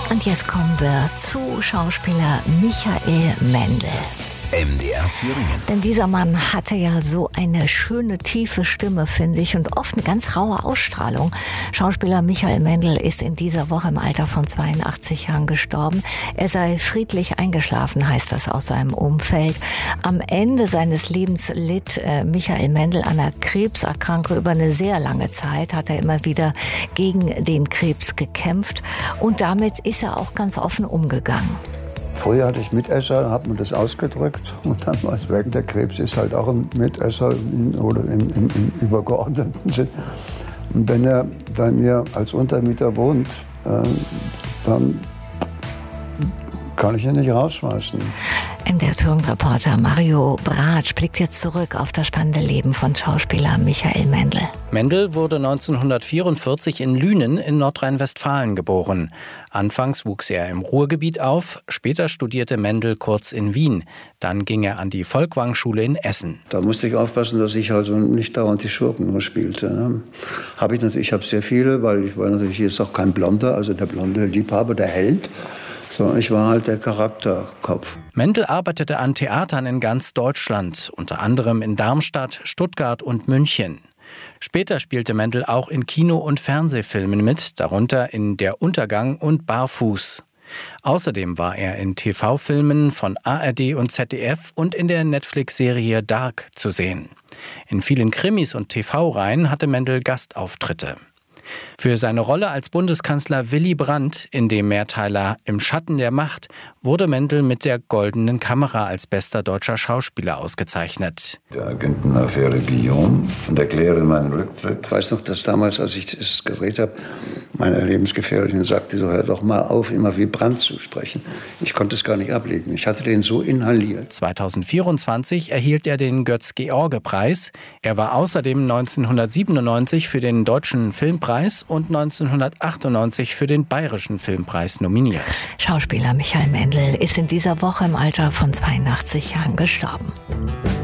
Und jetzt kommen wir zu Schauspieler Michael Mendl. MDR Thüringen. Denn dieser Mann hatte ja so eine schöne, tiefe Stimme, finde ich, und oft eine ganz raue Ausstrahlung. Schauspieler Michael Mendl ist in dieser Woche im Alter von 82 Jahren gestorben. Er sei friedlich eingeschlafen, heißt das aus seinem Umfeld. Am Ende seines Lebens litt Michael Mendl an einer Krebserkrankung. Über eine sehr lange Zeit hat er immer wieder gegen den Krebs gekämpft. Und damit ist er auch ganz offen umgegangen. Früher hatte ich Mitesser, hat man das ausgedrückt und dann war es weg. Der Krebs ist halt auch ein Mitesser oder im übergeordneten Sinn. Und wenn er bei mir als Untermieter wohnt, dann kann ich ihn nicht rausschmeißen. Der Thüringen-Reporter Mario Bratsch blickt jetzt zurück auf das spannende Leben von Schauspieler Michael Mendl. Mendl wurde 1944 in Lünen in Nordrhein-Westfalen geboren. Anfangs wuchs er im Ruhrgebiet auf, später studierte Mendl kurz in Wien. Dann ging er an die Folkwang-Schule in Essen. Da musste ich aufpassen, dass ich also nicht dauernd die Schurken nur spielte. Ne? Ich habe sehr viele, weil ich war natürlich jetzt auch kein Blonder, also der blonde Liebhaber, der Held. So, ich war halt der Charakterkopf. Mendl arbeitete an Theatern in ganz Deutschland, unter anderem in Darmstadt, Stuttgart und München. Später spielte Mendl auch in Kino- und Fernsehfilmen mit, darunter in Der Untergang und Barfuß. Außerdem war er in TV-Filmen von ARD und ZDF und in der Netflix-Serie Dark zu sehen. In vielen Krimis und TV-Reihen hatte Mendl Gastauftritte. Für seine Rolle als Bundeskanzler Willy Brandt in dem Mehrteiler Im Schatten der Macht wurde Mendl mit der Goldenen Kamera als bester deutscher Schauspieler ausgezeichnet. Der Agentenaffäre Guillaume und erkläre meinen Rücktritt. Ich weiß noch, dass damals, als ich das gedreht habe, meine Lebensgefährtin sagte, so hör doch mal auf, immer wie Brandt zu sprechen. Ich konnte es gar nicht ablegen. Ich hatte den so inhaliert. 2024 erhielt er den Götz-George-Preis. Er war außerdem 1997 für den Deutschen Filmpreis und 1998 für den Bayerischen Filmpreis nominiert. Schauspieler Michael Mendl ist in dieser Woche im Alter von 82 Jahren gestorben.